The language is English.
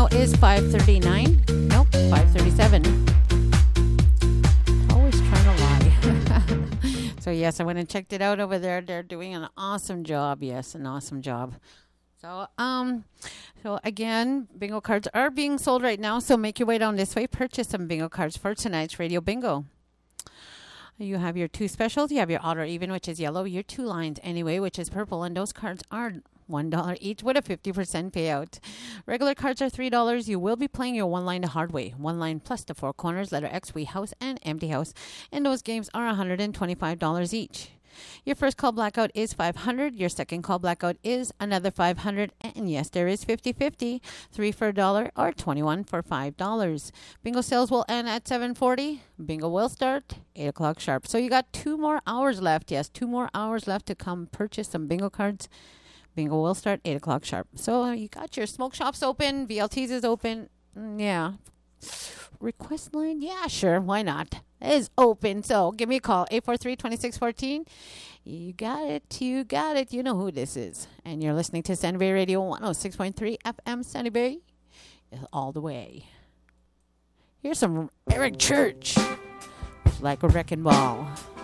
now is 5:39. Nope, 5:37. Always trying to lie. So yes, I went and checked it out over there. They're doing an awesome job. Yes, an awesome job. So again, bingo cards are being sold right now. So make your way down this way. Purchase some bingo cards for tonight's radio bingo. You have your two specials. You have your odd or even, which is yellow. Your two lines anyway, which is purple. And those cards are $1 each with a 50% payout. Regular cards are $3. You will be playing your one line the hard way. One line plus the four corners, letter X, we house, and empty house. And those games are $125 each. Your first call blackout is $500. Your second call blackout is another $500. And yes, there is 50-50. 3 for $1 or 21 for $5. Bingo sales will end at 7:40. Bingo will start 8 o'clock sharp. So you got 2 more hours left. Yes, 2 more hours left to come purchase some bingo cards. Bingo will start 8 o'clock sharp. So you got your smoke shops open. VLTs is open. Yeah. Request line? Yeah, sure. Why not? It is open. So give me a call. 843-2614. You got it. You got it. You know who this is. And you're listening to Sandy Bay Radio 106.3 FM Sandy Bay. All the way. Here's some Eric Church. Like a wrecking ball.